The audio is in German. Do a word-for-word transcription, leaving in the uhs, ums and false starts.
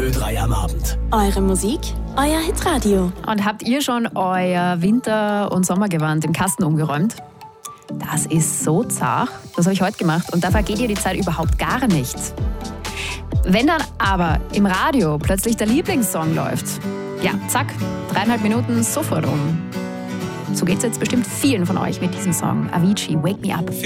Ö drei am Abend. Eure Musik, euer Hitradio. Und habt ihr schon euer Winter- und Sommergewand im Kasten umgeräumt? Das ist so zart. Das habe ich heute gemacht und da vergeht ihr die Zeit überhaupt gar nicht. Wenn dann aber im Radio plötzlich der Lieblingssong läuft, ja, zack, dreieinhalb Minuten sofort um. So geht's jetzt bestimmt vielen von euch mit diesem Song. Avicii, Wake Me Up.